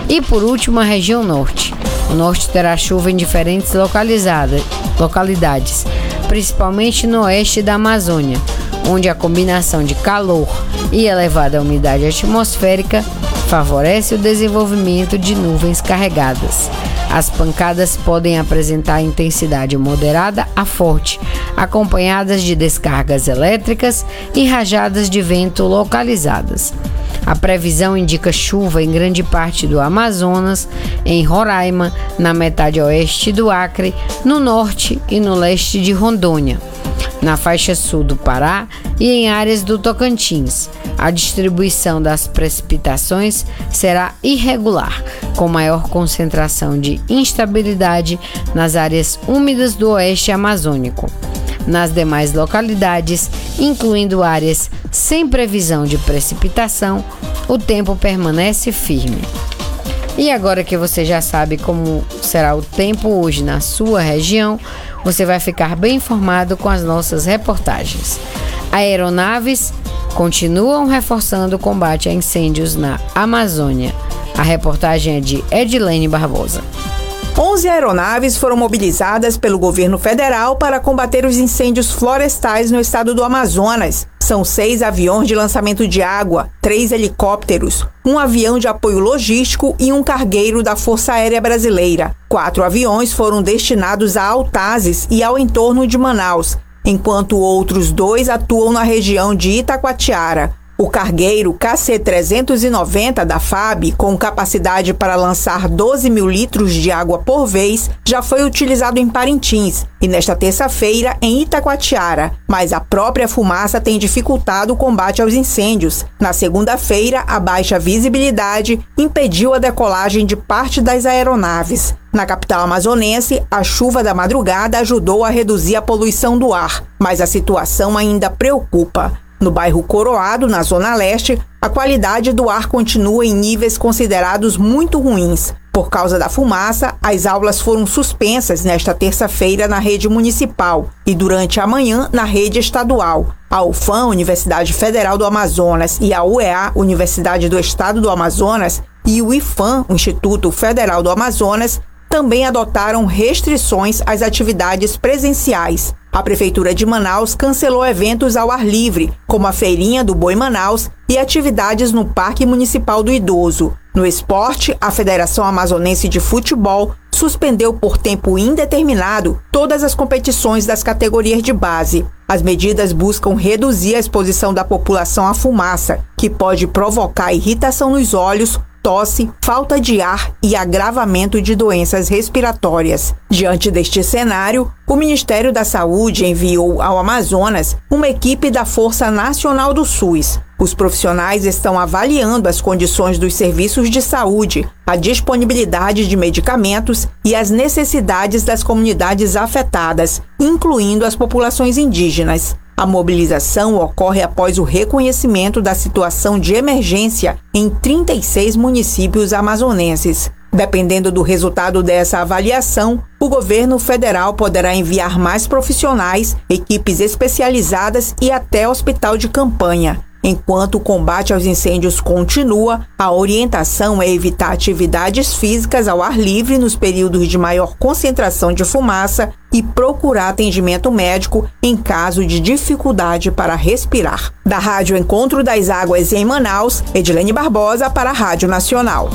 E por último, a região norte. O norte terá chuva em diferentes localidades, principalmente no oeste da Amazônia, onde a combinação de calor e elevada umidade atmosférica favorece o desenvolvimento de nuvens carregadas. As pancadas podem apresentar intensidade moderada a forte, acompanhadas de descargas elétricas e rajadas de vento localizadas. A previsão indica chuva em grande parte do Amazonas, em Roraima, na metade oeste do Acre, no norte e no leste de Rondônia, na faixa sul do Pará e em áreas do Tocantins. A distribuição das precipitações será irregular, com maior concentração de instabilidade nas áreas úmidas do oeste amazônico. Nas demais localidades, incluindo áreas sem previsão de precipitação, o tempo permanece firme. E agora que você já sabe como será o tempo hoje na sua região, você vai ficar bem informado com as nossas reportagens. Aeronaves continuam reforçando o combate a incêndios na Amazônia. A reportagem é de Edilene Barbosa. 11 aeronaves foram mobilizadas pelo governo federal para combater os incêndios florestais no estado do Amazonas. São 6 aviões de lançamento de água, 3 helicópteros, 1 avião de apoio logístico e um cargueiro da Força Aérea Brasileira. 4 aviões foram destinados a Altazes e ao entorno de Manaus, enquanto outros 2 atuam na região de Itacoatiara. O cargueiro KC-390 da FAB, com capacidade para lançar 12 mil litros de água por vez, já foi utilizado em Parintins e nesta terça-feira em Itacoatiara, mas a própria fumaça tem dificultado o combate aos incêndios. Na segunda-feira, a baixa visibilidade impediu a decolagem de parte das aeronaves. Na capital amazonense, a chuva da madrugada ajudou a reduzir a poluição do ar, mas a situação ainda preocupa. No bairro Coroado, na Zona Leste, a qualidade do ar continua em níveis considerados muito ruins. Por causa da fumaça, as aulas foram suspensas nesta terça-feira na rede municipal e durante a manhã na rede estadual. A UFAM, Universidade Federal do Amazonas, e a UEA, Universidade do Estado do Amazonas, e o IFAM, Instituto Federal do Amazonas, também adotaram restrições às atividades presenciais. A Prefeitura de Manaus cancelou eventos ao ar livre, como a Feirinha do Boi Manaus e atividades no Parque Municipal do Idoso. No esporte, a Federação Amazonense de Futebol suspendeu por tempo indeterminado todas as competições das categorias de base. As medidas buscam reduzir a exposição da população à fumaça, que pode provocar irritação nos olhos, tosse, falta de ar e agravamento de doenças respiratórias. Diante deste cenário, o Ministério da Saúde enviou ao Amazonas uma equipe da Força Nacional do SUS. Os profissionais estão avaliando as condições dos serviços de saúde, a disponibilidade de medicamentos e as necessidades das comunidades afetadas, incluindo as populações indígenas. A mobilização ocorre após o reconhecimento da situação de emergência em 36 municípios amazonenses. Dependendo do resultado dessa avaliação, o governo federal poderá enviar mais profissionais, equipes especializadas e até hospital de campanha. Enquanto o combate aos incêndios continua, a orientação é evitar atividades físicas ao ar livre nos períodos de maior concentração de fumaça e procurar atendimento médico em caso de dificuldade para respirar. Da Rádio Encontro das Águas em Manaus, Edilene Barbosa para a Rádio Nacional.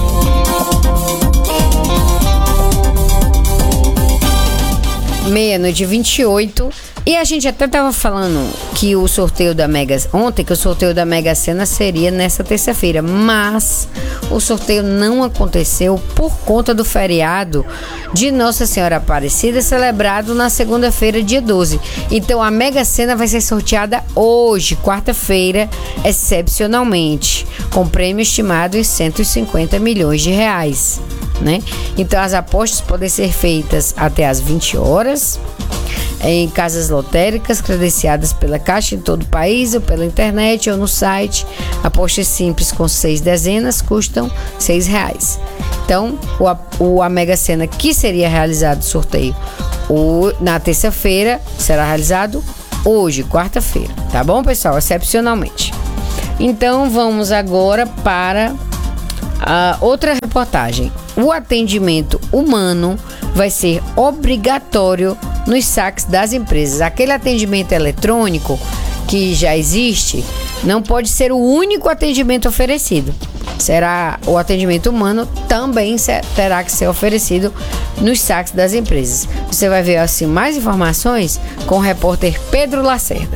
12h28. E a gente até estava falando que o sorteio da ontem, que o sorteio da Mega Sena seria nessa terça-feira, mas o sorteio não aconteceu por conta do feriado de Nossa Senhora Aparecida, celebrado na segunda-feira, dia 12. Então a Mega Sena vai ser sorteada hoje, quarta-feira, excepcionalmente, com prêmio estimado em 150 milhões de reais, né? Então as apostas podem ser feitas até às 20 horas em casas lotéricas credenciadas pela Caixa em todo o país, ou pela internet ou no site. Apostas simples com 6 dezenas custam R$6. Então, a Mega Sena que seria realizado o sorteio na terça-feira será realizado hoje, quarta-feira. Tá bom, pessoal? Excepcionalmente. Então, vamos agora para outra reportagem. O atendimento humano vai ser obrigatório nos saques das empresas. Aquele atendimento eletrônico que já existe não pode ser o único atendimento oferecido. Será o atendimento humano também terá que ser oferecido nos saques das empresas. Você vai ver assim mais informações com o repórter Pedro Lacerda.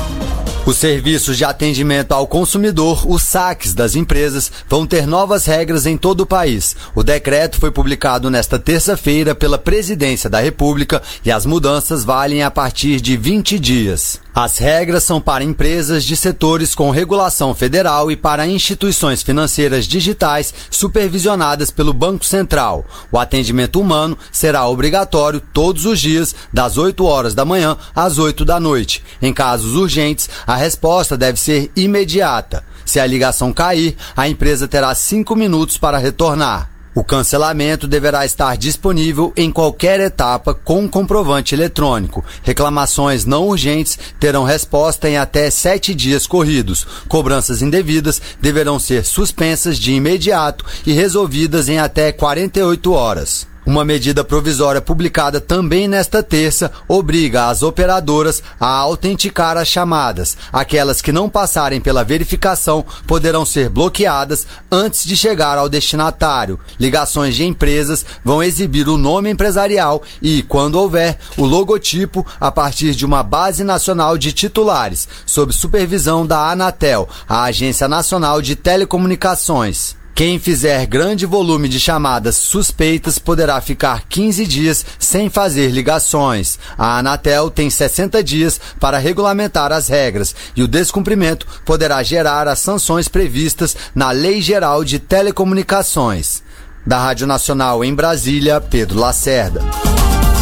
Os serviços de atendimento ao consumidor, os saques das empresas, vão ter novas regras em todo o país. O decreto foi publicado nesta terça-feira pela Presidência da República e as mudanças valem a partir de 20 dias. As regras são para empresas de setores com regulação federal e para instituições financeiras digitais supervisionadas pelo Banco Central. O atendimento humano será obrigatório todos os dias, das 8 horas da manhã às 8 da noite. Em casos urgentes, a resposta deve ser imediata. Se a ligação cair, a empresa terá 5 minutos para retornar. O cancelamento deverá estar disponível em qualquer etapa com comprovante eletrônico. Reclamações não urgentes terão resposta em até 7 dias corridos. Cobranças indevidas deverão ser suspensas de imediato e resolvidas em até 48 horas. Uma medida provisória publicada também nesta terça obriga as operadoras a autenticar as chamadas. Aquelas que não passarem pela verificação poderão ser bloqueadas antes de chegar ao destinatário. Ligações de empresas vão exibir o nome empresarial e, quando houver, o logotipo a partir de uma base nacional de titulares, sob supervisão da Anatel, a Agência Nacional de Telecomunicações. Quem fizer grande volume de chamadas suspeitas poderá ficar 15 dias sem fazer ligações. A Anatel tem 60 dias para regulamentar as regras e o descumprimento poderá gerar as sanções previstas na Lei Geral de Telecomunicações. Da Rádio Nacional em Brasília, Pedro Lacerda.